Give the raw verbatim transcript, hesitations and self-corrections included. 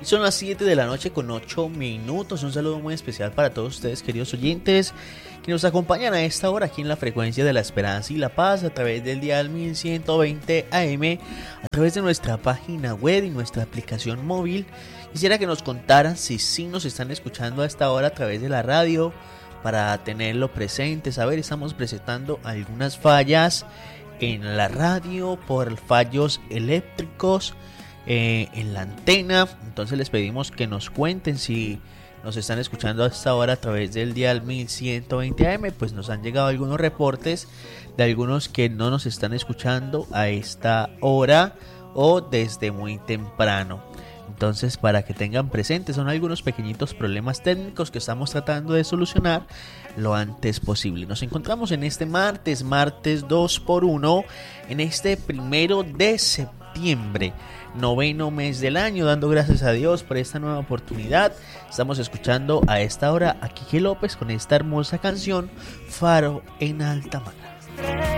Son las siete de la noche con ocho minutos. Un saludo muy especial para todos ustedes, queridos oyentes, que nos acompañan a esta hora aquí en la frecuencia de la esperanza y la paz a través del dial mil ciento veinte A M, a través de nuestra página web y nuestra aplicación móvil. Quisiera que nos contaran si sí nos están escuchando a esta hora a través de la radio, para tenerlo presente. Saber, estamos presentando algunas fallas en la radio por fallos eléctricos eh, en la antena. Entonces les pedimos que nos cuenten si nos están escuchando a esta hora a través del dial mil ciento veinte A M. Pues nos han llegado algunos reportes de algunos que no nos están escuchando a esta hora o desde muy temprano. Entonces, para que tengan presente, son algunos pequeñitos problemas técnicos que estamos tratando de solucionar lo antes posible. Nos encontramos en este martes, martes dos por uno, en este primero de septiembre, noveno mes del año, dando gracias a Dios por esta nueva oportunidad. Estamos escuchando a esta hora a Quique López con esta hermosa canción, Faro en Alta Mar.